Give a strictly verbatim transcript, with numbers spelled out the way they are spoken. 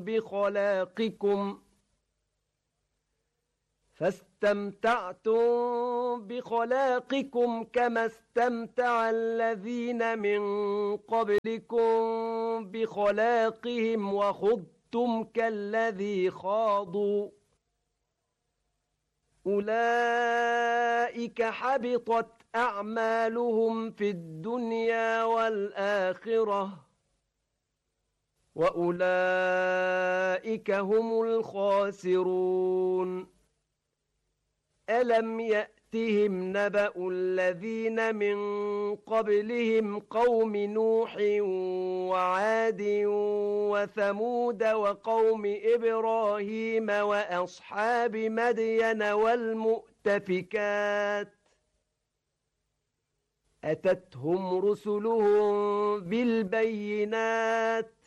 بخلاقكم فاستمتعتم بخلاقكم كما استمتع الذين من قبلكم بخلاقهم وخضتم كالذي خاضوا أولئك حبطت أعمالهم في الدنيا والآخرة وأولئك هم الخاسرون ألم يأتهم نبأ الذين من قبلهم قوم نوح وعاد وثمود وقوم إبراهيم وأصحاب مدين والمؤتفكات أتتهم رسلهم بالبينات